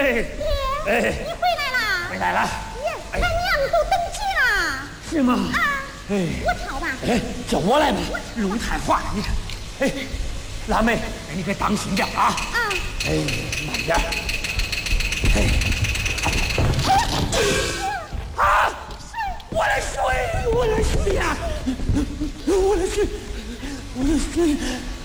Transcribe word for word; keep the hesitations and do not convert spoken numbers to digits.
哎， 哎，你回来啦？ 回来了。 耶，俺娘都登基了。 是吗？ 啊， 哎， 我挑吧。 哎，叫我来吧。龙探花，你看，哎，腊梅，哎，你可当心点啊。 啊。 哎，慢点。哎。啊！我的水，我的水呀！我的水，我的水。